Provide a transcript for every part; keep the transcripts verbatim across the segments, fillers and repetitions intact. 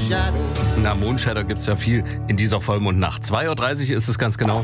Na, Moonshadow gibt's ja viel in dieser Vollmondnacht. zwei Uhr dreißig ist es ganz genau.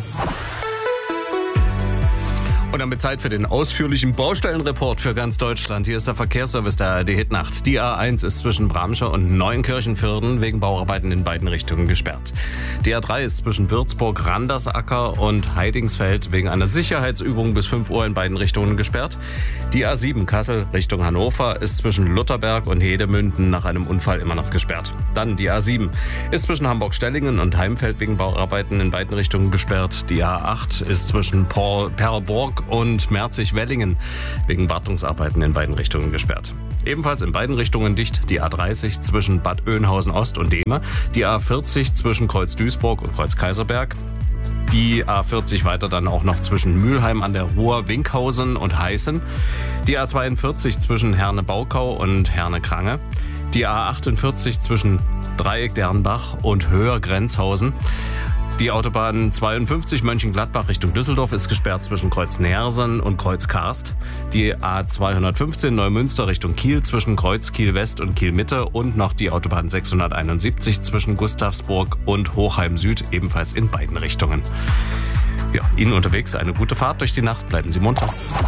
Und damit Zeit für den ausführlichen Baustellenreport für ganz Deutschland. Hier ist der Verkehrsservice der A R D Hitnacht. Die A eins ist zwischen Bramsche und Neuenkirchen-Vierden wegen Bauarbeiten in beiden Richtungen gesperrt. Die A drei ist zwischen Würzburg, Randersacker und Heidingsfeld wegen einer Sicherheitsübung bis fünf Uhr in beiden Richtungen gesperrt. Die A sieben Kassel Richtung Hannover ist zwischen Lutherberg und Hedemünden nach einem Unfall immer noch gesperrt. Dann die A sieben ist zwischen Hamburg-Stellingen und Heimfeld wegen Bauarbeiten in beiden Richtungen gesperrt. Die A acht ist zwischen Paul, Perlborg und Merzig-Wellingen wegen Wartungsarbeiten in beiden Richtungen gesperrt. Ebenfalls in beiden Richtungen dicht die A dreißig zwischen Bad Oeynhausen Ost und Dehme, die A vierzig zwischen Kreuz Duisburg und Kreuz Kaiserberg, die A vierzig weiter dann auch noch zwischen Mülheim an der Ruhr, Winkhausen und Heißen, die A zweiundvierzig zwischen Herne-Baukau und Herne-Krange, die A achtundvierzig zwischen Dreieck Dernbach und Höher-Grenzhausen. Die Autobahn zweiundfünfzig Mönchengladbach Richtung Düsseldorf ist gesperrt zwischen Kreuz Neersen und Kreuz Karst. Die A zweihundertfünfzehn Neumünster Richtung Kiel zwischen Kreuz Kiel West und Kiel Mitte und noch die Autobahn sechshunderteinundsiebzig zwischen Gustavsburg und Hochheim Süd, ebenfalls in beiden Richtungen. Ja, Ihnen unterwegs eine gute Fahrt durch die Nacht. Bleiben Sie munter.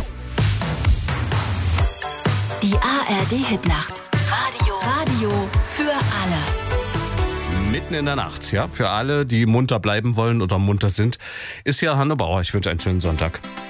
Die A R D Hitnacht. Radio. Radio für alle. Mitten in der Nacht, ja, für alle, die munter bleiben wollen oder munter sind, ist hier Hanne Bauer. Ich wünsche einen schönen Sonntag.